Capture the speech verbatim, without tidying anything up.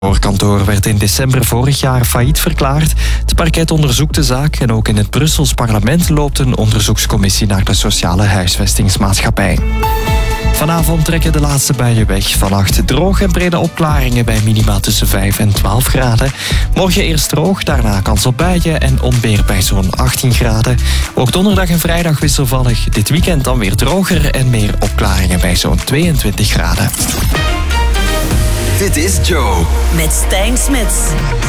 Het kantoor werd in december vorig jaar failliet verklaard. Het parket onderzoekt de zaak en ook in het Brussels parlement loopt een onderzoekscommissie naar de sociale huisvestingsmaatschappij. Vanavond trekken de laatste buien weg. Vannacht droog en brede opklaringen bij minima tussen vijf en twaalf graden. Morgen eerst droog, daarna kans op buien en onweer bij zo'n achttien graden. Ook donderdag en vrijdag wisselvallig. Dit weekend dan weer droger en meer opklaringen bij zo'n tweeëntwintig graden. Dit is Joe. Met Stijn Smits.